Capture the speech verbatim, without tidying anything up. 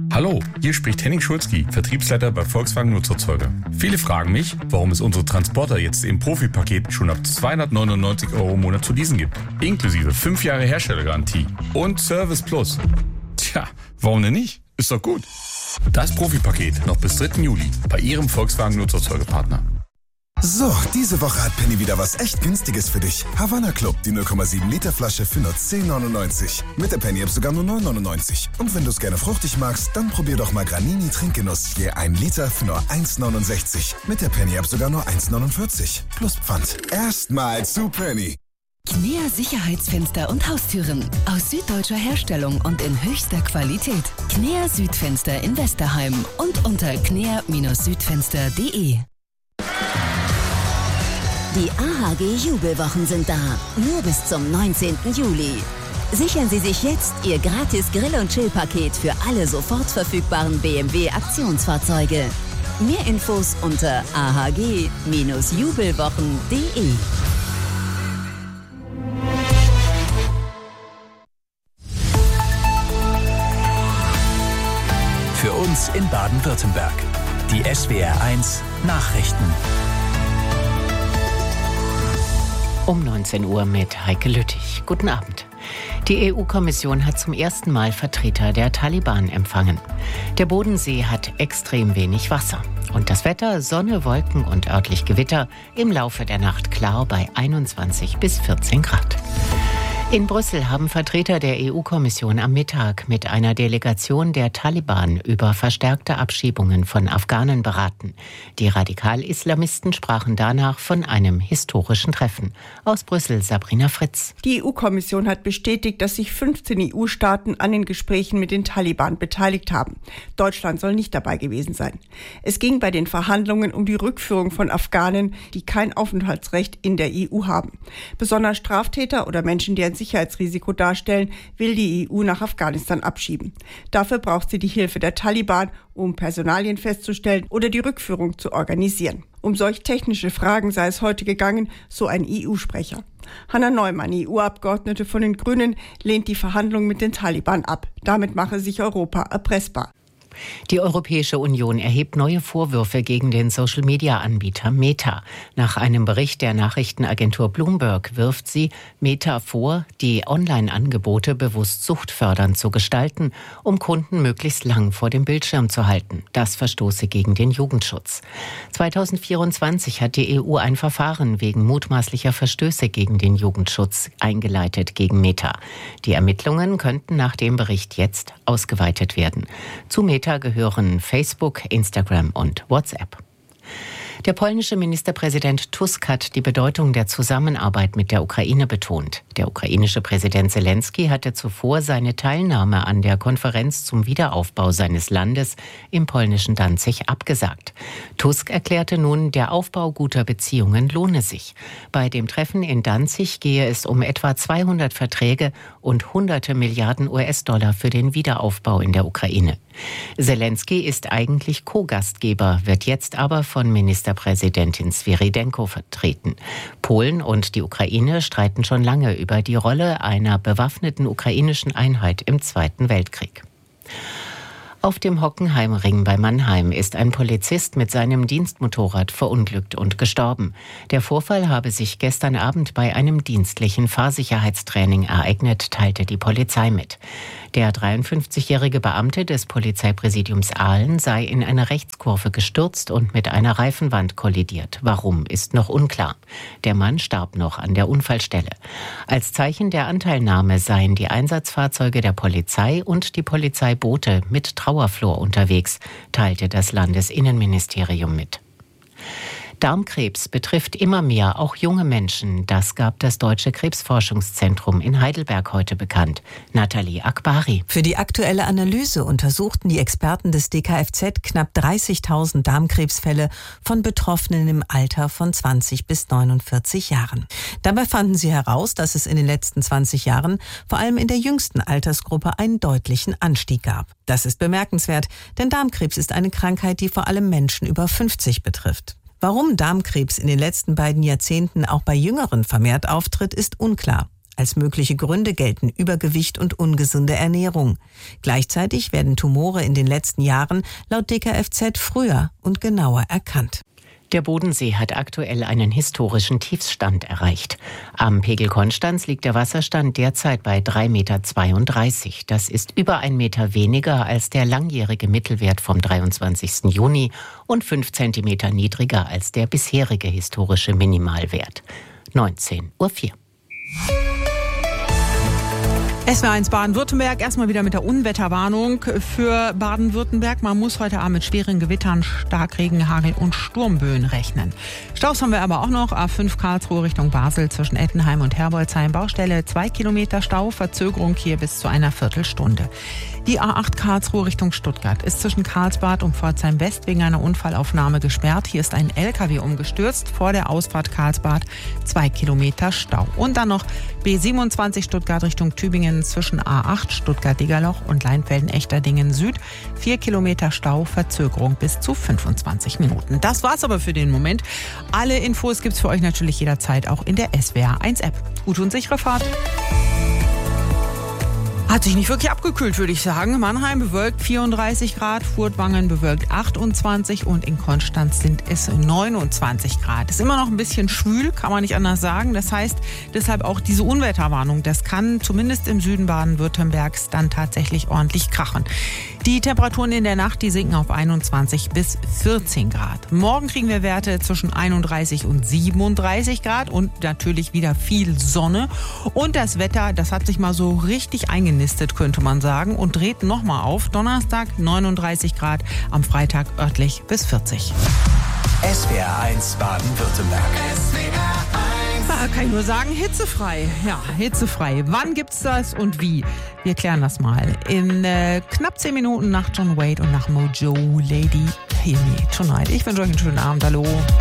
Hallo, hier spricht Henning Schulzki, Vertriebsleiter bei Volkswagen Nutzerzeuger. Viele fragen mich, warum es unsere Transporter jetzt im Profi-Paket schon ab zweihundertneunundneunzig Euro im Monat zu leasen gibt. Inklusive fünf Jahre Herstellergarantie und Service Plus. Tja, warum denn nicht? Ist doch gut. Das Profi-Paket noch bis dritten Juli bei Ihrem Volkswagen Nutzerzeugerpartner. So, diese Woche hat Penny wieder was echt Günstiges für dich. Havanna Club, die null Komma sieben Liter Flasche für nur zehn neunundneunzig. Mit der Penny-App sogar nur neun neunundneunzig. Und wenn du es gerne fruchtig magst, dann probier doch mal Granini Trinkgenuss. Je ein Liter für nur eins neunundsechzig. Mit der Penny-App sogar nur eins neunundvierzig. Plus Pfand. Erstmal zu Penny. Knea Sicherheitsfenster und Haustüren. Aus süddeutscher Herstellung und in höchster Qualität. Knea Südfenster in Westerheim und unter knea Südfenster punkt de. Die A H G Jubelwochen sind da. Nur bis zum neunzehnten Juli. Sichern Sie sich jetzt Ihr gratis Grill- und Chill-Paket für alle sofort verfügbaren B M W Aktionsfahrzeuge. Mehr Infos unter a h g jubelwochen punkt de. Für uns in Baden-Württemberg. Die S W R eins Nachrichten. Um neunzehn Uhr mit Heike Lüttich. Guten Abend. Die E U-Kommission hat zum ersten Mal Vertreter der Taliban empfangen. Der Bodensee hat extrem wenig Wasser. Und das Wetter, Sonne, Wolken und örtlich Gewitter, im Laufe der Nacht klar bei einundzwanzig bis vierzehn Grad. In Brüssel haben Vertreter der E U-Kommission am Mittag mit einer Delegation der Taliban über verstärkte Abschiebungen von Afghanen beraten. Die Radikal-Islamisten sprachen danach von einem historischen Treffen. Aus Brüssel Sabrina Fritz. Die E U-Kommission hat bestätigt, dass sich fünfzehn E U-Staaten an den Gesprächen mit den Taliban beteiligt haben. Deutschland soll nicht dabei gewesen sein. Es ging bei den Verhandlungen um die Rückführung von Afghanen, die kein Aufenthaltsrecht in der E U haben. Besonders Straftäter oder Menschen, die ein Sicherheitsrisiko darstellen, will die E U nach Afghanistan abschieben. Dafür braucht sie die Hilfe der Taliban, um Personalien festzustellen oder die Rückführung zu organisieren. Um solch technische Fragen sei es heute gegangen, so ein E U-Sprecher. Hanna Neumann, E U-Abgeordnete von den Grünen, lehnt die Verhandlungen mit den Taliban ab. Damit mache sich Europa erpressbar. Die Europäische Union erhebt neue Vorwürfe gegen den Social-Media-Anbieter Meta. Nach einem Bericht der Nachrichtenagentur Bloomberg wirft sie Meta vor, die Online-Angebote bewusst suchtfördernd zu gestalten, um Kunden möglichst lang vor dem Bildschirm zu halten. Das verstoße gegen den Jugendschutz. zweitausendvierundzwanzig hat die E U ein Verfahren wegen mutmaßlicher Verstöße gegen den Jugendschutz eingeleitet gegen Meta. Die Ermittlungen könnten nach dem Bericht jetzt ausgeweitet werden. Zu Meta gehören Facebook, Instagram und WhatsApp. Der polnische Ministerpräsident Tusk hat die Bedeutung der Zusammenarbeit mit der Ukraine betont. Der ukrainische Präsident Selenskyj hatte zuvor seine Teilnahme an der Konferenz zum Wiederaufbau seines Landes im polnischen Danzig abgesagt. Tusk erklärte nun, der Aufbau guter Beziehungen lohne sich. Bei dem Treffen in Danzig gehe es um etwa zweihundert Verträge und hunderte Milliarden U S-Dollar für den Wiederaufbau in der Ukraine. Selenskyj ist eigentlich Co-Gastgeber, wird jetzt aber von Ministerpräsidentin Svyrydenko vertreten. Polen und die Ukraine streiten schon lange über die Rolle einer bewaffneten ukrainischen Einheit im Zweiten Weltkrieg. Auf dem Hockenheimring bei Mannheim ist ein Polizist mit seinem Dienstmotorrad verunglückt und gestorben. Der Vorfall habe sich gestern Abend bei einem dienstlichen Fahrsicherheitstraining ereignet, teilte die Polizei mit. Der dreiundfünfzigjährige Beamte des Polizeipräsidiums Aalen sei in eine Rechtskurve gestürzt und mit einer Reifenwand kollidiert. Warum, ist noch unklar. Der Mann starb noch an der Unfallstelle. Als Zeichen der Anteilnahme seien die Einsatzfahrzeuge der Polizei und die Polizeiboote mit Trauerflor unterwegs, teilte das Landesinnenministerium mit. Darmkrebs betrifft immer mehr auch junge Menschen. Das gab das Deutsche Krebsforschungszentrum in Heidelberg heute bekannt. Nathalie Akbari. Für die aktuelle Analyse untersuchten die Experten des D K F Z knapp dreißigtausend Darmkrebsfälle von Betroffenen im Alter von zwanzig bis neunundvierzig Jahren. Dabei fanden sie heraus, dass es in den letzten zwanzig Jahren vor allem in der jüngsten Altersgruppe einen deutlichen Anstieg gab. Das ist bemerkenswert, denn Darmkrebs ist eine Krankheit, die vor allem Menschen über fünfzig betrifft. Warum Darmkrebs in den letzten beiden Jahrzehnten auch bei Jüngeren vermehrt auftritt, ist unklar. Als mögliche Gründe gelten Übergewicht und ungesunde Ernährung. Gleichzeitig werden Tumore in den letzten Jahren laut D K F Z früher und genauer erkannt. Der Bodensee hat aktuell einen historischen Tiefstand erreicht. Am Pegel Konstanz liegt der Wasserstand derzeit bei drei Komma zweiunddreißig Meter. Das ist über ein Meter weniger als der langjährige Mittelwert vom dreiundzwanzigsten Juni und fünf Zentimeter niedriger als der bisherige historische Minimalwert. neunzehn Uhr vier. S W R eins Baden-Württemberg, erstmal wieder mit der Unwetterwarnung für Baden-Württemberg. Man muss heute Abend mit schweren Gewittern, Starkregen, Hagel und Sturmböen rechnen. Staus haben wir aber auch noch. A fünf Karlsruhe Richtung Basel zwischen Ettenheim und Herbolzheim. Baustelle zwei Kilometer Stau, Verzögerung hier bis zu einer Viertelstunde. Die A acht Karlsruhe Richtung Stuttgart ist zwischen Karlsbad und Pforzheim West wegen einer Unfallaufnahme gesperrt. Hier ist ein L K W umgestürzt. Vor der Ausfahrt Karlsbad zwei Kilometer Stau. Und dann noch B siebenundzwanzig Stuttgart Richtung Tübingen zwischen A acht Stuttgart-Degerloch und Leinfelden-Echterdingen Süd. Vier Kilometer Stau, Verzögerung bis zu fünfundzwanzig Minuten. Das war's aber für den Moment. Alle Infos gibt's für euch natürlich jederzeit auch in der S W R eins App. Gute und sichere Fahrt. Hat sich nicht wirklich abgekühlt, würde ich sagen. Mannheim bewölkt vierunddreißig Grad, Furtwangen bewölkt achtundzwanzig und in Konstanz sind es neunundzwanzig Grad. Ist immer noch ein bisschen schwül, kann man nicht anders sagen. Das heißt, deshalb auch diese Unwetterwarnung. Das kann zumindest im Süden Baden-Württembergs dann tatsächlich ordentlich krachen. Die Temperaturen in der Nacht, die sinken auf einundzwanzig bis vierzehn Grad. Morgen kriegen wir Werte zwischen einunddreißig und siebenunddreißig Grad und natürlich wieder viel Sonne. Und das Wetter, das hat sich mal so richtig eingenistet, könnte man sagen, und dreht nochmal auf. Donnerstag neununddreißig Grad, am Freitag örtlich bis vierzig. S W R eins Baden-Württemberg. S W R eins. Ja, kann ich nur sagen, hitzefrei. Ja, hitzefrei. Wann gibt's das und wie? Wir klären das mal. In äh, knapp zehn Minuten nach John Wade und nach Mojo Lady Hear Me Tonight. Ich wünsche euch einen schönen Abend. Hallo.